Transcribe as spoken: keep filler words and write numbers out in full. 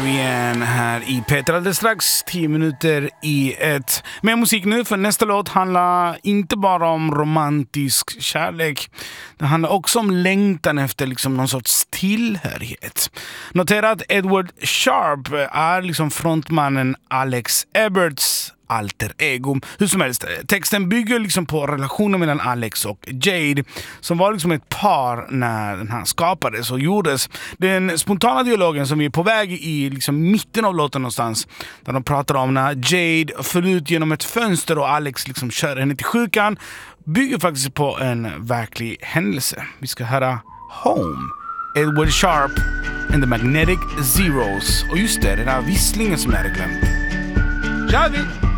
vi igen här i Petra. Alldeles strax tio minuter i ett. Med musik nu, för nästa låt handlar inte bara om romantisk kärlek. Det handlar också om längtan efter liksom någon sorts tillhörighet. Notera att Edward Sharpe är liksom frontmannen Alex Eberts alter ego. Hur som helst, texten bygger liksom på relationen mellan Alex och Jade, som var liksom ett par när den här skapades och gjordes. Den spontana dialogen som vi är på väg i liksom mitten av låten någonstans, där de pratar om när Jade föll ut genom ett fönster och Alex liksom kör henne till sjukan, bygger faktiskt på en verklig händelse. Vi ska höra Home, Edward Sharpe and the Magnetic Zeros. Och just det, den där visslingen som jag hade glömt. Kör vi!